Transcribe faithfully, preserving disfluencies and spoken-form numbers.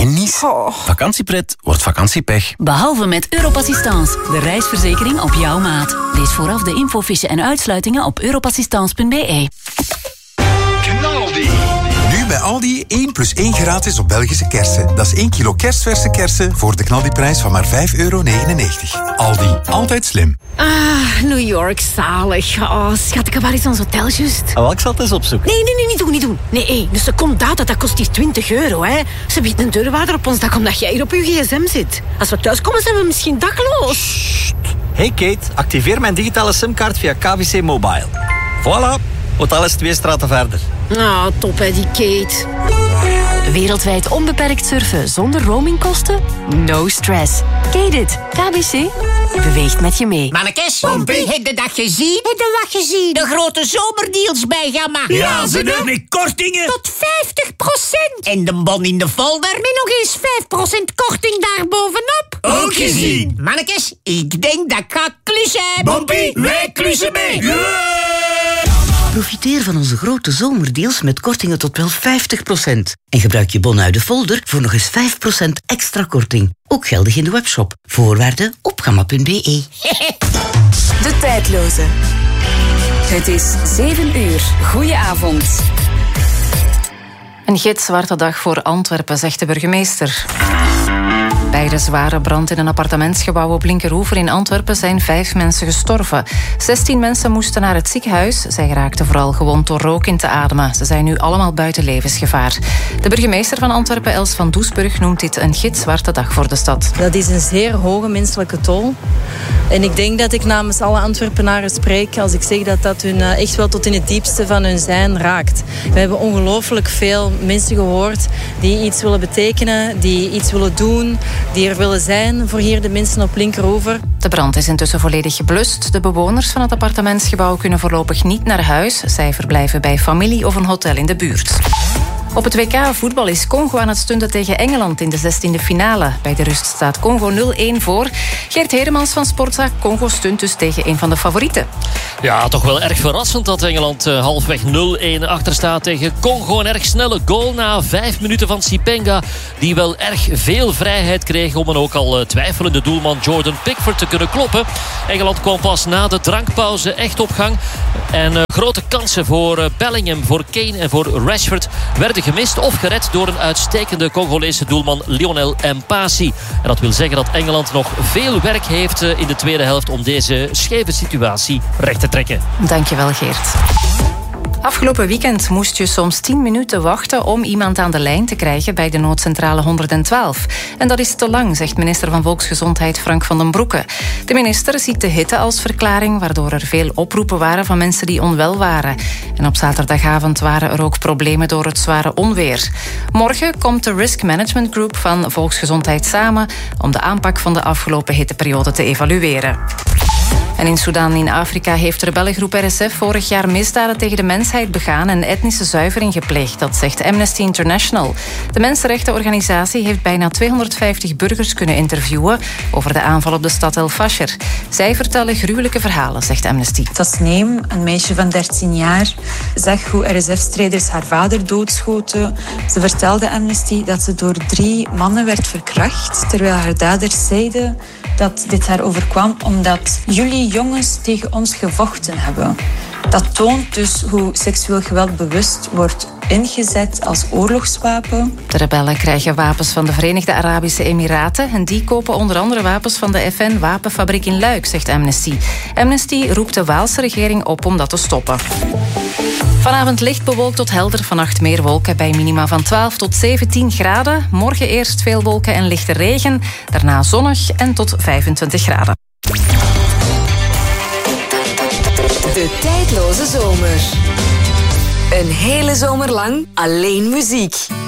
Geen nies. Oh. Vakantiepret wordt vakantiepech. Behalve met Europassistance, de reisverzekering op jouw maat. Lees vooraf de infofiche en uitsluitingen op europassistance punt b e. Knaldi. Nu bij Aldi één plus één gratis op Belgische kersen. Dat is één kilo kerstverse kersen voor de knaldiprijs van maar vijf euro negenennegentig. Aldi, altijd slim. Ah, New York, zalig. Oh, schat, waar is ons hotel juist? Oh, ik zal het eens opzoeken. Nee, nee, nee, niet doen, niet doen. Nee, hey, dus de secondaat, dat kost hier twintig euro, hè. Ze biedt een deurwaarder op ons dak omdat jij hier op je gsm zit. Als we thuiskomen, zijn we misschien dakloos. Hey Kate, activeer mijn digitale simkaart via K V C Mobile. Voilà, hotel is twee straten verder. Ah, top, hè, die Kate. Wereldwijd onbeperkt surfen zonder roamingkosten? No stress. Kate it. K B C beweegt met je mee. Mannekes, Pompie, heb je dat gezien? Heb je wat gezien? De grote zomerdeals bij Gamma. Ja, ze doen met kortingen. Tot vijftig procent. En de bon in de folder met nog eens vijf procent korting daarbovenop. Ook gezien. Mannekes, ik denk dat ik ga klussen. Pompie, wij klussen mee. Yeah! Profiteer van onze grote zomerdeals met kortingen tot wel vijftig procent. En gebruik je bon uit de folder voor nog eens vijf procent extra korting. Ook geldig in de webshop. Voorwaarden op gamma punt b e. De tijdloze. Het is zeven uur. Goedenavond. Een gitzwarte dag voor Antwerpen, zegt de burgemeester. Bij de zware brand in een appartementsgebouw op Linkeroever in Antwerpen zijn vijf mensen gestorven. zestien mensen moesten naar het ziekenhuis. Zij raakten vooral gewond door rook in te ademen. Ze zijn nu allemaal buiten levensgevaar. De burgemeester van Antwerpen, Els van Doesburg, noemt dit een gitzwarte dag voor de stad. Dat is een zeer hoge menselijke tol. En ik denk dat ik namens alle Antwerpenaren spreek als ik zeg dat dat hun echt wel tot in het diepste van hun zijn raakt. We hebben ongelooflijk veel mensen gehoord die iets willen betekenen, die iets willen doen, die er willen zijn voor hier de mensen op Linkeroever. De brand is intussen volledig geblust. De bewoners van het appartementsgebouw kunnen voorlopig niet naar huis. Zij verblijven bij familie of een hotel in de buurt. Op het W K voetbal is Congo aan het stunten tegen Engeland in de zestiende finale. Bij de rust staat Congo nul een voor. Geert Hedemans van Sportza, Congo stunt dus tegen een van de favorieten. Ja, toch wel erg verrassend dat Engeland uh, halfweg nul een achter staat tegen Congo. Een erg snelle goal na vijf minuten van Sipenga, die wel erg veel vrijheid kreeg om een ook al uh, twijfelende doelman Jordan Pickford te kunnen kloppen. Engeland kwam pas na de drankpauze echt op gang. En uh, grote kansen voor uh, Bellingham, voor Kane en voor Rashford werden gemist of gered door een uitstekende Congolese doelman Lionel Mpasi. En dat wil zeggen dat Engeland nog veel werk heeft in de tweede helft om deze scheve situatie recht te trekken. Dankjewel, Geert. Afgelopen weekend moest je soms tien minuten wachten om iemand aan de lijn te krijgen bij de noodcentrale honderdtwaalf. En dat is te lang, zegt minister van Volksgezondheid Frank van den Broeke. De minister ziet de hitte als verklaring, waardoor er veel oproepen waren van mensen die onwel waren. En op zaterdagavond waren er ook problemen door het zware onweer. Morgen komt de Risk Management Group van Volksgezondheid samen om de aanpak van de afgelopen hitteperiode te evalueren. En in Sudan in Afrika heeft de rebellengroep R S F vorig jaar misdaden tegen de mensheid begaan en etnische zuivering gepleegd. Dat zegt Amnesty International. De mensenrechtenorganisatie heeft bijna tweehonderdvijftig burgers kunnen interviewen over de aanval op de stad El Fasher. Zij vertellen gruwelijke verhalen, zegt Amnesty. Tasneem, een meisje van dertien jaar, zag hoe R S F-strijders haar vader doodschoten. Ze vertelde Amnesty dat ze door drie mannen werd verkracht, terwijl haar daders zeiden dat dit haar overkwam omdat jullie jongens tegen ons gevochten hebben. Dat toont dus hoe seksueel geweld bewust wordt ingezet als oorlogswapen. De rebellen krijgen wapens van de Verenigde Arabische Emiraten en die kopen onder andere wapens van de F N-wapenfabriek in Luik, zegt Amnesty. Amnesty roept de Waalse regering op om dat te stoppen. Vanavond licht bewolkt tot helder, vannacht meer wolken bij minima van twaalf tot zeventien graden. Morgen eerst veel wolken en lichte regen, daarna zonnig en tot vijfentwintig graden. De tijdloze zomer. Een hele zomer lang alleen muziek.